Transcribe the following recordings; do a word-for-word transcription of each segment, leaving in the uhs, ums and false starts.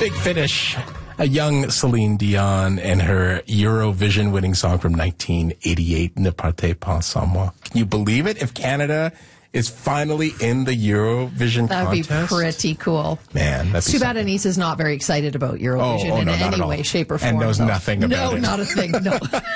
Big Finish, a young Celine Dion and her Eurovision-winning song from nineteen eighty-eight, Ne partez pas sans moi. Can you believe it? If Canada is finally in the Eurovision That would contest? be pretty cool. Man, that's Too bad Anise is not very excited about Eurovision Oh, oh, in no, not any at all. way, shape, or form. And knows though. nothing about no, it. No, not a thing, no.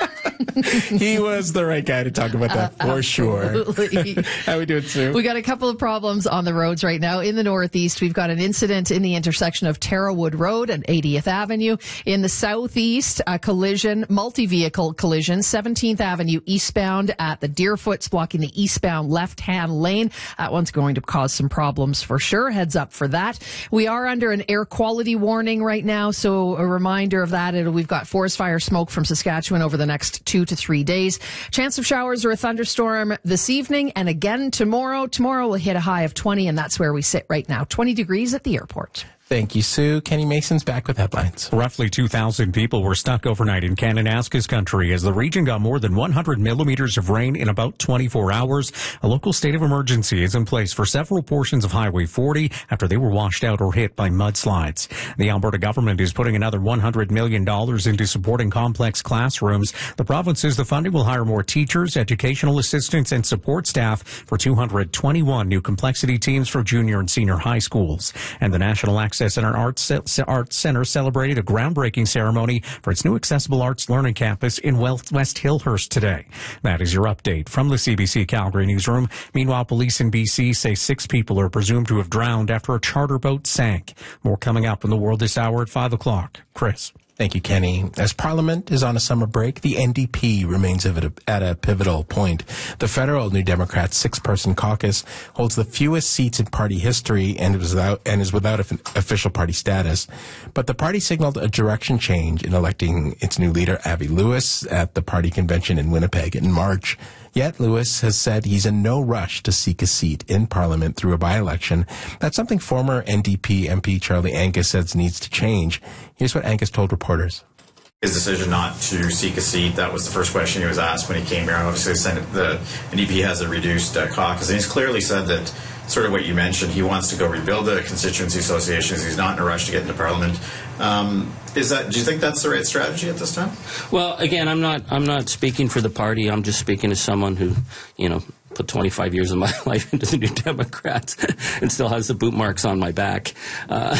He was the right guy to talk about that Uh, for sure. absolutely. How we doing, Sue? We got a couple of problems on the roads right now. In the Northeast, we've got an incident in the intersection of Terrawood Road and eightieth Avenue. In the Southeast, a collision, multi-vehicle collision, seventeenth Avenue eastbound at the Deerfoots, blocking the eastbound left-hand lane. That one's going to cause some problems for sure. Heads up for that. We are under an air quality warning right now, so a reminder of that. It'll, we've got forest fire smoke from Saskatchewan over the next two to three days. Chance of showers or a thunderstorm this evening and again tomorrow. Tomorrow we'll hit a high of twenty, and that's where we sit right now. twenty degrees at the airport. Thank you, Sue. Kenny Mason's back with headlines. Roughly two thousand people were stuck overnight in Kananaskis country as the region got more than one hundred millimeters of rain in about twenty-four hours. A local state of emergency is in place for several portions of Highway forty after they were washed out or hit by mudslides. The Alberta government is putting another one hundred million dollars into supporting complex classrooms. The province says the funding will hire more teachers, educational assistants, and support staff for two hundred twenty-one new complexity teams for junior and senior high schools. And the National Access Center Arts, Arts Center celebrated a groundbreaking ceremony for its new accessible arts learning campus in West Hillhurst today. That is your update from the C B C Calgary newsroom. Meanwhile, police in B C say six people are presumed to have drowned after a charter boat sank. More coming up in the world this hour at five o'clock. Chris. Thank you, Kenny. As Parliament is on a summer break, the N D P remains at a pivotal point. The federal New Democrats six-person caucus holds the fewest seats in party history and is without, and is without official party status. But the party signaled a direction change in electing its new leader, Avi Lewis, at the party convention in Winnipeg in March. Yet Lewis has said he's in no rush to seek a seat in Parliament through a by-election. That's something former N D P M P Charlie Angus says needs to change. Here's what Angus told reporters. His decision not to seek a seat, that was the first question he was asked when he came here. Obviously, the, Senate, the N D P has a reduced uh, caucus, and he's clearly said that, sort of what you mentioned, he wants to go rebuild the constituency associations. He's not in a rush to get into Parliament. Um, is that? Do you think that's the right strategy at this time? Well, again, I'm not. I'm not speaking for the party. I'm just speaking as someone who, you know, put twenty-five years of my life into the New Democrats and still has the boot marks on my back. Uh,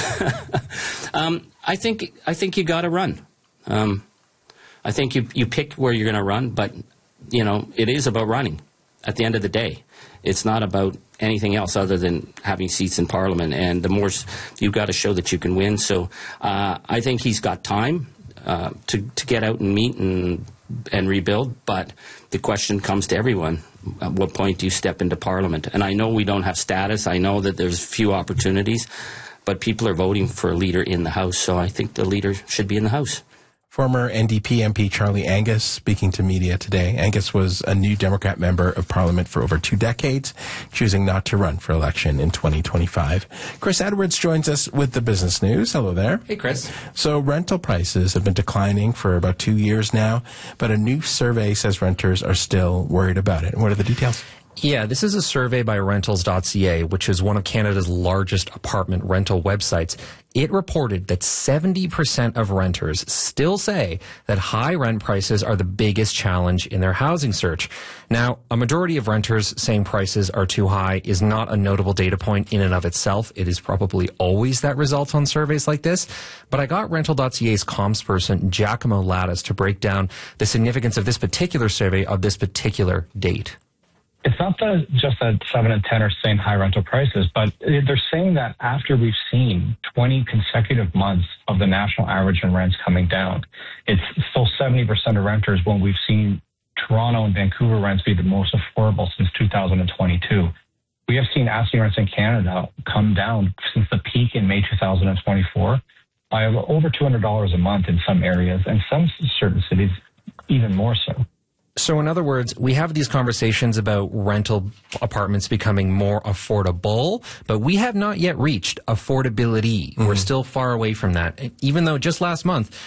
um, I think. I think you got to run. Um, I think you you pick where you're going to run, but you know, it is about running. At the end of the day, it's not about anything else other than having seats in Parliament. And the more you've got to show that you can win. So uh, I think he's got time uh, to to get out and meet and and rebuild. But the question comes to everyone: at what point do you step into Parliament? And I know we don't have status. I know that there's few opportunities, but people are voting for a leader in the House. So I think the leader should be in the House. Former N D P M P Charlie Angus speaking to media today. Angus was a New Democrat member of Parliament for over two decades, choosing not to run for election in twenty twenty-five. Chris Edwards joins us with the business news. Hello there. Hey, Chris. So rental prices have been declining for about two years now, but a new survey says renters are still worried about it. And what are the details? Yeah, this is a survey by rentals dot c a, which is one of Canada's largest apartment rental websites. It reported that seventy percent of renters still say that high rent prices are the biggest challenge in their housing search. Now, a majority of renters saying prices are too high is not a notable data point in and of itself. It is probably always that result on surveys like this. But I got rental dot c a's comms person, Giacomo Lattis, to break down the significance of this particular survey of this particular date. It's not that just that seven and ten are saying high rental prices, but they're saying that after we've seen twenty consecutive months of the national average in rents coming down, it's still seventy percent of renters when we've seen Toronto and Vancouver rents be the most affordable since two thousand twenty-two. We have seen asking rents in Canada come down since the peak in May two thousand twenty-four by over two hundred dollars a month in some areas, and some certain cities even more so. So in other words, we have these conversations about rental apartments becoming more affordable, but we have not yet reached affordability. Mm-hmm. We're still far away from that. Even though just last month,